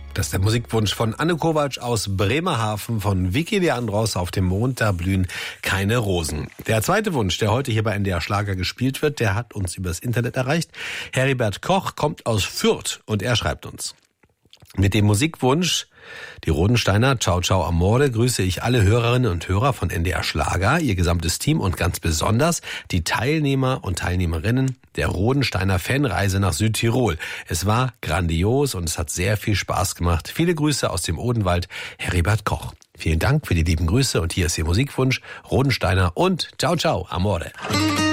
Das ist der Musikwunsch von Anne Kovac aus Bremerhaven, von Vicky Leandros. Auf dem Mond, da blühen keine Rosen. Der zweite Wunsch, der heute hier bei NDR Schlager gespielt wird, der hat uns übers Internet erreicht. Heribert Koch kommt aus Fürth und er schreibt uns: Mit dem Musikwunsch Die Rodensteiner, Ciao Ciao Amore, grüße ich alle Hörerinnen und Hörer von NDR Schlager, ihr gesamtes Team und ganz besonders die Teilnehmer und Teilnehmerinnen der Rodensteiner Fanreise nach Südtirol. Es war grandios und es hat sehr viel Spaß gemacht. Viele Grüße aus dem Odenwald, Heribert Koch. Vielen Dank für die lieben Grüße und hier ist Ihr Musikwunsch, Rodensteiner und Ciao Ciao Amore.